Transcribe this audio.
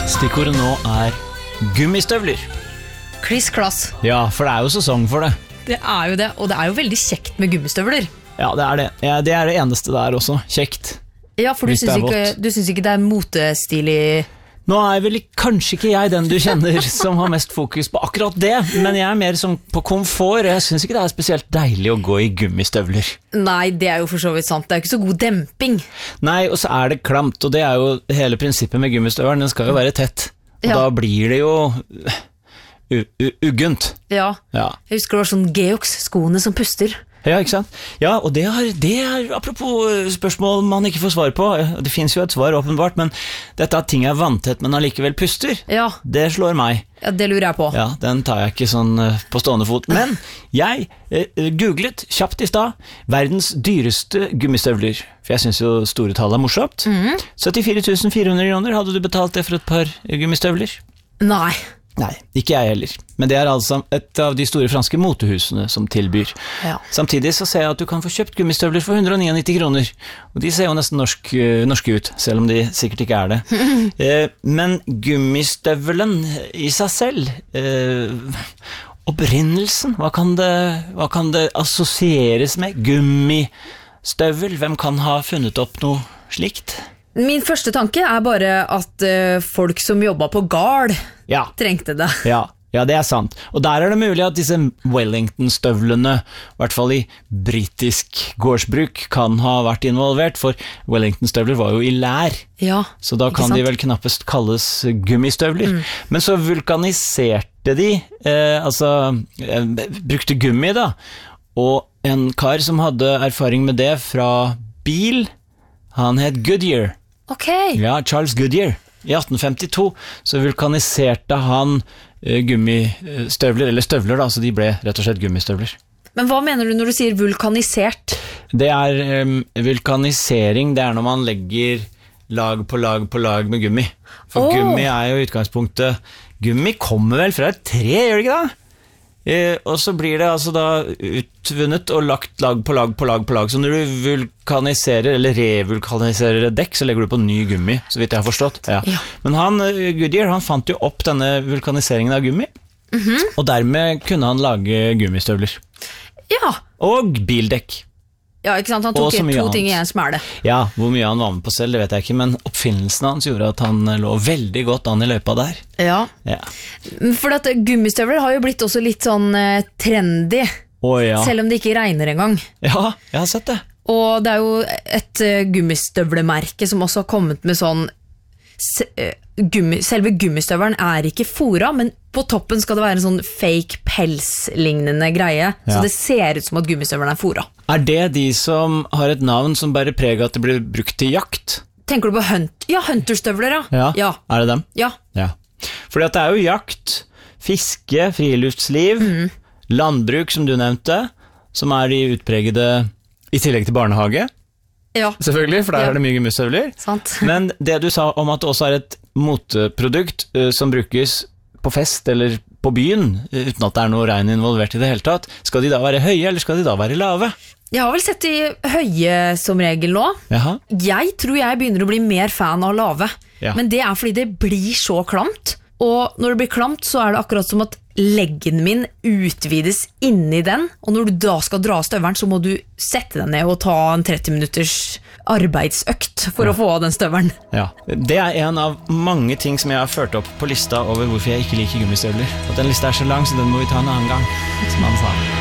Stikkordet nå gummistøvler. Kliss klass. Ja, for det jo sesong for det. Det jo det, og det jo veldig kjekt med gummistøvler. Ja, det det. Ja, det det eneste der også. Kjekt. Ja, for du synes ikke det motestilig. Nå vel kanskje ikke jeg den du kjenner som har mest fokus på akkurat det, men jeg mer sånn på komfort. Jeg synes ikke det spesielt deilig å gå i gummistøvler. Nei, det jo for så vidt sant. Det ikke så god demping. Nei, og så det klamt, og det jo hele prinsippet med gummistøvelen. Den skal jo være tett, og da blir det jo uggent. Ja, jeg husker det var sånn Geox-skoene som puster. Ja, ikke sant? Ja, og det apropos spørsmål man ikke får svar på. Det finnes jo et svar åpenbart, men dette at ting vanntett, men allikevel puster, det slår meg. Ja, det lurer jeg på. Ja, den tar jeg ikke sånn på stående fot. Men jeg googlet kjapt i stad verdens dyreste gummistøvler, for jeg synes jo store tall morsomt. 74 400 kroner hadde du betalt det for et par gummistøvler? Nei, ikke jeg heller. Men det altså et av de store franske motehusene som tilbyr. Ja. Samtidig så ser jeg at du kan få kjøpt gummistøvler for 199 kroner. Og de ser jo nesten norske ut, selv om de sikkert ikke det. Men gummistøvelen i seg selv, opprinnelsen, hva kan det assosieres med? Gummistøvel, hvem kan ha funnet opp noe slikt? Min første tanke bare at folk som jobbet på gard trengte det. Ja, det sant. Og der det mulig at disse Wellington-støvlene, I hvert fall i britisk gårdsbruk, kan ha vært involvert, for Wellington-støvler var jo i lær. Ja, så da kan de vel knappest kalles gummistøvler. Men så vulkaniserte de, brukte gummi da, og en kar som hadde erfaring med det fra bil, han het Goodyear. Ja, Charles Goodyear. I 1852 så vulkaniserte han gummistøvler, eller støvler da, så de ble rett og slett gummistøvler. Men hva mener du når du sier vulkanisert? Det vulkanisering, det når man legger lag på lag på lag med gummi. For gummi jo i utgangspunktet, gummi kommer vel fra et tre, gjør det ikke da? Og så blir det altså da utvunnet og lagt lag på lag på lag på lag. Så når du vulkaniserer eller revulkaniserer et dekk, så legger du på ny gummi, så vidt jeg har forstått. Ja. Men Goodyear, han fant jo opp denne vulkaniseringen av gummi, og dermed kunne han lage gummistøvler. Ja. Og bildekk. Ja, ikke sant? Han tok to ting i en smæle. Ja, hvor mye han var med på selv, det vet jeg ikke, men oppfinnelsen hans gjorde at han lå veldig godt an i løypa der. Ja. For at gummistøvler har jo blitt også litt sånn trendy, selv om det ikke regner engang. Ja, jeg har sett det. Og det jo et gummistøvlemerke som også har kommet med sånn selve gummistøvelen ikke fora, men på toppen skal det være en sånn fake pels-lignende greie, så det ser ut som at gummistøvelen fora. Det de som har et navn som bærer preg at det blir brukt til jakt? Tenker du på hunterstøvler, ja. Det dem? Ja. Fordi at det jo jakt, fiske, friluftsliv, landbruk som du nevnte, som de utpregede i tillegg til barnehage. Ja. Selvfølgelig, for der det mye gummistøvler. Men det du sa om at det også et moteprodukt som brukes på fest eller på byen, uten at det noe regn involvert i det hele tatt, skal de da være høye, eller skal de da være lave? Jeg har vel sett de høye som regel nå. Jaha. Jeg tror jeg begynner å bli mer fan av lave, men det fordi det blir så klamt, og når det blir klamt så det akkurat som at leggen min utvides inni den, og når du da skal dra støveren, så må du sette deg ned og ta en 30 minutters arbeidsøkt for å få av den støveren. Ja, det en av mange ting som jeg har ført opp på lista over hvorfor jeg ikke liker gummistøvler. Og den lista så lang, så den må vi ta en annen gang, som han sa.